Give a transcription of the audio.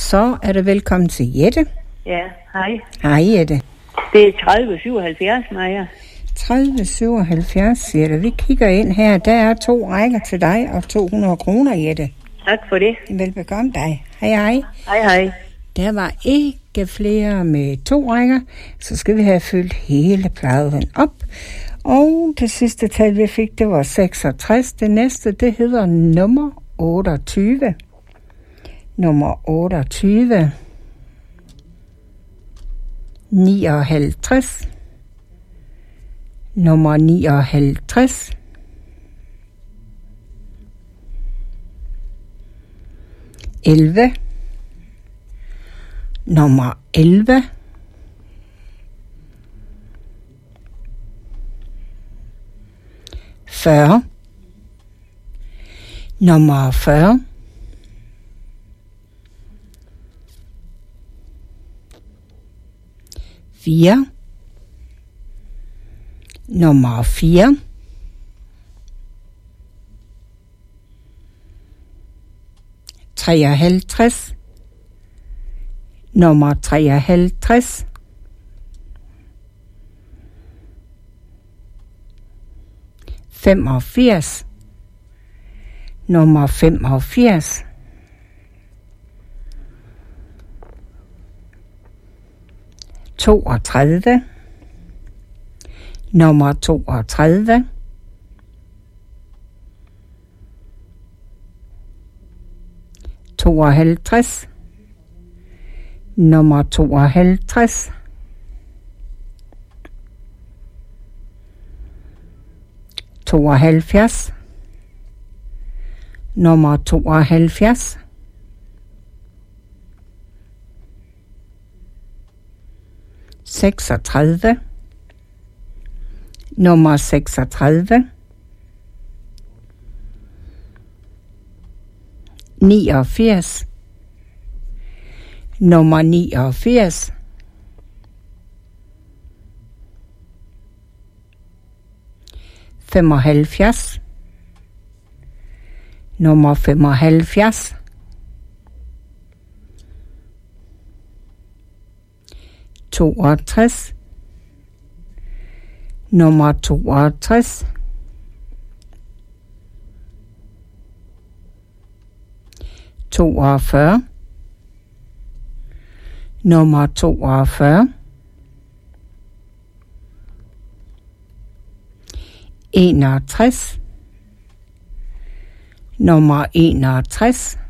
Så er det velkommen til Jette. Ja, hej. Hej Jette. Det er 3077, Maja. 3077, Jette. Vi kigger ind her. Der er 2 rækker til dig og 200 kroner, Jette. Tak for det. Velbekomme dig. Hej hej. Hej hej. Der var ikke flere med 2 rækker, så skal vi have fyldt hele pladen op. Og det sidste tal, vi fik, det var 66. Det næste, det hedder nummer 28. Nummer 28. 59. Nummer 59. 11. Nummer 11. 40. Nummer 40. 4. Nummer 4. 53. Nummer 53. 85. Nummer 85. 32. Nummer 32. 52. Nummer 52. 72. Nummer 72. 36. Nummer 36. 89. Nummer 89. 75. Nummer 75. 62. Nummer 62. 42. Nummer 42. 61. Nummer 61.